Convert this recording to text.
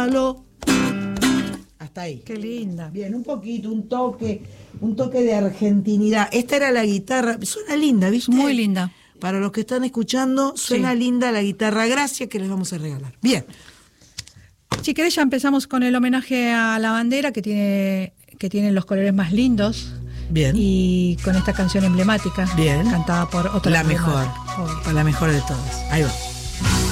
regalo. Hasta ahí. Qué linda. Bien, un poquito, un toque de argentinidad. Esta era la guitarra, suena linda, ¿viste? Muy linda. Para los que están escuchando, suena linda la guitarra Gracia que les vamos a regalar. Bien. Si querés ya empezamos con el homenaje a la bandera que tiene los colores más lindos. Bien. Y con esta canción emblemática. Bien. Cantada por otra. La mejor de todas. Ahí va.